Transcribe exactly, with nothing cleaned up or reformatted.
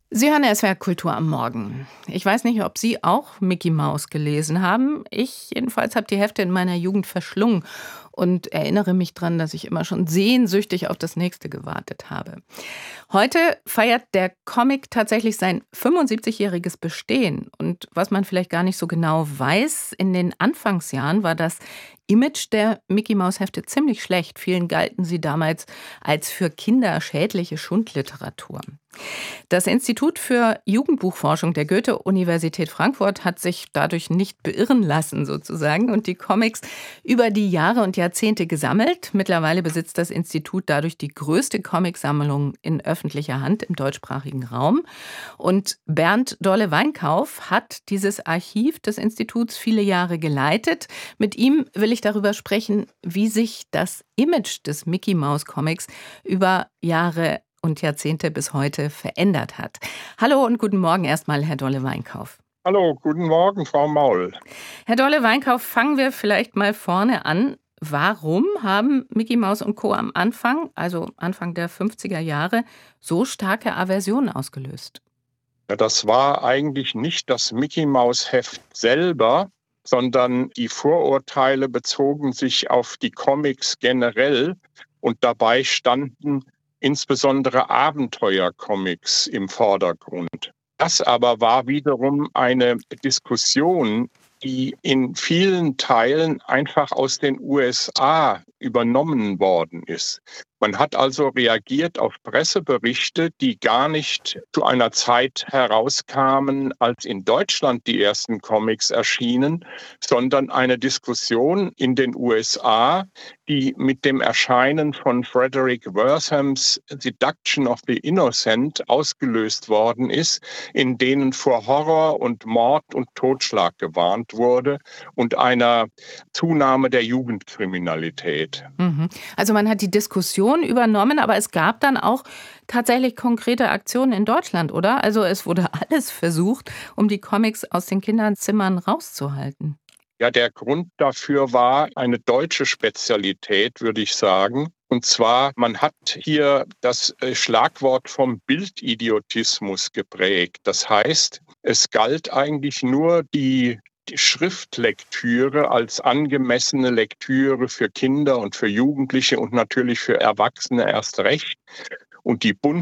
Sie hören S W R Kultur am Morgen. Ich weiß nicht, ob Sie auch Mickey Maus gelesen haben. Ich jedenfalls habe die Hefte in meiner Jugend verschlungen und erinnere mich daran, dass ich immer schon sehnsüchtig auf das nächste gewartet habe. Heute feiert der Comic tatsächlich sein fünfundsiebzigjähriges Bestehen. Und was man vielleicht gar nicht so genau weiß, in den Anfangsjahren war das Image der Mickey-Maus-Hefte ziemlich schlecht. Vielen galten sie damals als für Kinder schädliche Schundliteratur. Das Institut für Jugendbuchforschung der Goethe-Universität Frankfurt hat sich dadurch nicht beirren lassen, sozusagen, und die Comics über die Jahre und Jahrzehnte gesammelt. Mittlerweile besitzt das Institut dadurch die größte Comicsammlung in öffentlicher Hand im deutschsprachigen Raum. Und Bernd Dolle-Weinkauf hat dieses Archiv des Instituts viele Jahre geleitet. Mit ihm will ich darüber sprechen, wie sich das Image des Mickey-Maus-Comics über Jahre und Jahrzehnte bis heute verändert hat. Hallo und guten Morgen erstmal, Herr Dolle-Weinkauf. Hallo, guten Morgen, Frau Maul. Herr Dolle-Weinkauf, fangen wir vielleicht mal vorne an. Warum haben Mickey Maus und Co. am Anfang, also Anfang der fünfziger Jahre, so starke Aversionen ausgelöst? Ja, das war eigentlich nicht das Mickey-Maus-Heft selber, sondern die Vorurteile bezogen sich auf die Comics generell und dabei standen insbesondere Abenteuercomics im Vordergrund. Das aber war wiederum eine Diskussion, die in vielen Teilen einfach aus den U S A übernommen worden ist. Man hat also reagiert auf Presseberichte, die gar nicht zu einer Zeit herauskamen, als in Deutschland die ersten Comics erschienen, sondern eine Diskussion in den U S A, die mit dem Erscheinen von Frederick Werthams Seduction of the Innocent ausgelöst worden ist, in denen vor Horror und Mord und Totschlag gewarnt wurde und einer Zunahme der Jugendkriminalität. Also man hat die Diskussion übernommen, aber es gab dann auch tatsächlich konkrete Aktionen in Deutschland, oder? Also es wurde alles versucht, um die Comics aus den Kinderzimmern rauszuhalten. Ja, der Grund dafür war eine deutsche Spezialität, würde ich sagen. Und zwar, man hat hier das Schlagwort vom Bildidiotismus geprägt. Das heißt, es galt eigentlich nur die Die Schriftlektüre als angemessene Lektüre für Kinder und für Jugendliche und natürlich für Erwachsene erst recht. Und die